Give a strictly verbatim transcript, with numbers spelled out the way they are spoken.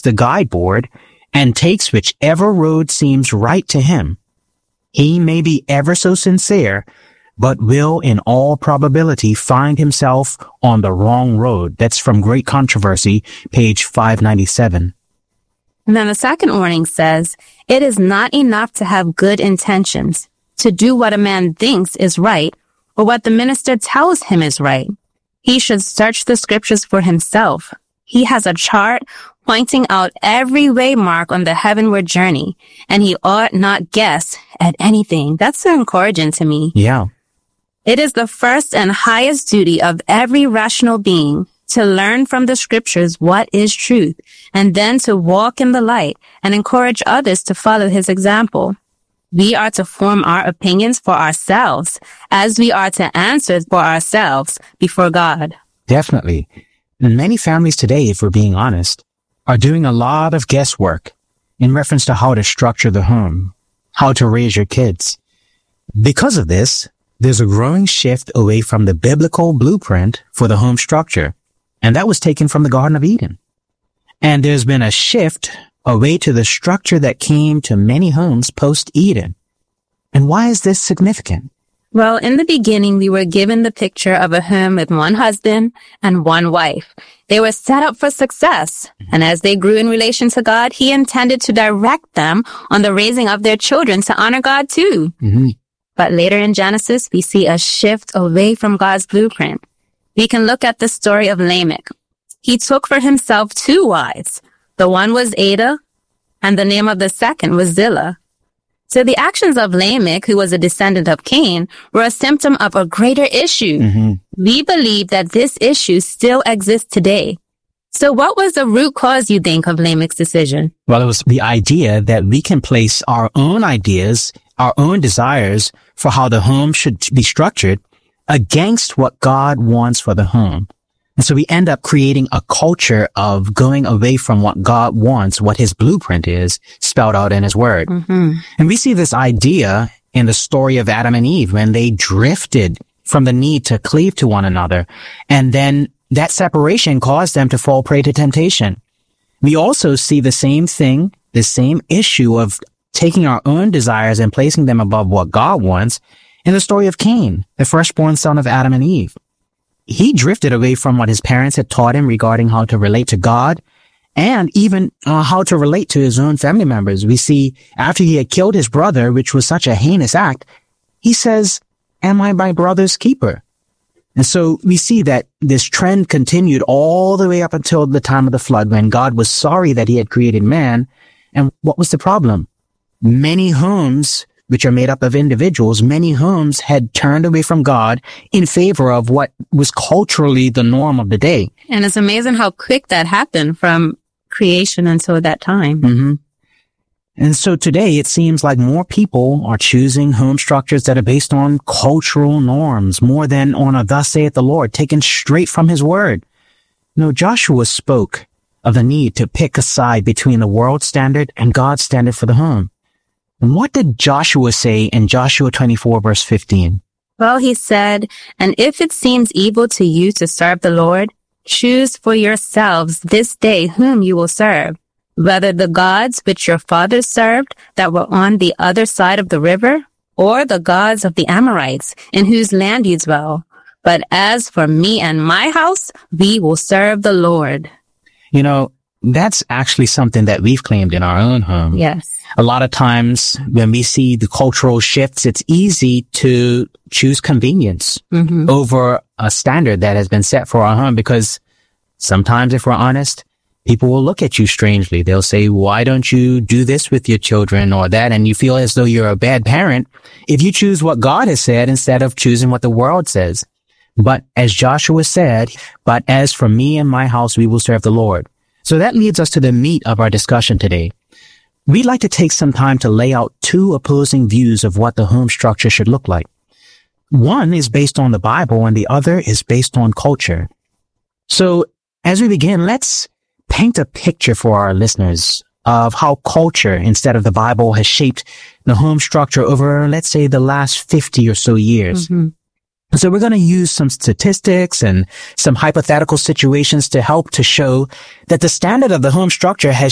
the guideboard and takes whichever road seems right to him. He may be ever so sincere, but will in all probability find himself on the wrong road. That's from Great Controversy, page five ninety-seven. And then the second warning says, it is not enough to have good intentions, to do what a man thinks is right, or what the minister tells him is right. He should search the scriptures for himself. He has a chart pointing out every waymark on the heavenward journey, and he ought not guess at anything. That's so encouraging to me. Yeah. It is the first and highest duty of every rational being to learn from the scriptures what is truth, and then to walk in the light and encourage others to follow his example. We are to form our opinions for ourselves, as we are to answer for ourselves before God. Definitely. And many families today, if we're being honest, are doing a lot of guesswork in reference to how to structure the home, how to raise your kids. Because of this, there's a growing shift away from the biblical blueprint for the home structure, and that was taken from the Garden of Eden. And there's been a shift away to the structure that came to many homes post-Eden. And why is this significant? Well, in the beginning, we were given the picture of a home with one husband and one wife. They were set up for success. And as they grew in relation to God, he intended to direct them on the raising of their children to honor God too. Mm-hmm. But later in Genesis, we see a shift away from God's blueprint. We can look at the story of Lamech. He took for himself two wives. The one was Ada, and the name of the second was Zillah. So the actions of Lamech, who was a descendant of Cain, were a symptom of a greater issue. Mm-hmm. We believe that this issue still exists today. So what was the root cause, you think, of Lamech's decision? Well, it was the idea that we can place our own ideas, our own desires for how the home should be structured against what God wants for the home. And so we end up creating a culture of going away from what God wants, what his blueprint is, spelled out in his word. Mm-hmm. And we see this idea in the story of Adam and Eve when they drifted from the need to cleave to one another. And then that separation caused them to fall prey to temptation. We also see the same thing, the same issue of taking our own desires and placing them above what God wants in the story of Cain, the firstborn son of Adam and Eve. He drifted away from what his parents had taught him regarding how to relate to God and even uh, how to relate to his own family members. We see after he had killed his brother, which was such a heinous act, he says, "Am I my brother's keeper?" And so we see that this trend continued all the way up until the time of the flood when God was sorry that he had created man. And what was the problem? Many homes, which are made up of individuals, many homes had turned away from God in favor of what was culturally the norm of the day. And it's amazing how quick that happened from creation until that time. Mm-hmm. And so today it seems like more people are choosing home structures that are based on cultural norms more than on a thus saith the Lord, taken straight from his word. You know, Joshua spoke of the need to pick a side between the world standard and God's standard for the home. And what did Joshua say in Joshua twenty-four, verse fifteen? Well, he said, "And if it seems evil to you to serve the Lord, choose for yourselves this day whom you will serve, whether the gods which your fathers served that were on the other side of the river, or the gods of the Amorites in whose land you dwell. But as for me and my house, we will serve the Lord." You know, that's actually something that we've claimed in our own home. Yes. A lot of times when we see the cultural shifts, it's easy to choose convenience mm-hmm. over a standard that has been set for our home, because sometimes, if we're honest, people will look at you strangely. They'll say, "Why don't you do this with your children or that?" And you feel as though you're a bad parent if you choose what God has said instead of choosing what the world says. But as Joshua said, "But as for me and my house, we will serve the Lord." So that leads us to the meat of our discussion today. We'd like to take some time to lay out two opposing views of what the home structure should look like. One is based on the Bible and the other is based on culture. So as we begin, let's paint a picture for our listeners of how culture instead of the Bible has shaped the home structure over, let's say, the last fifty or so years. Mm-hmm. So we're going to use some statistics and some hypothetical situations to help to show that the standard of the home structure has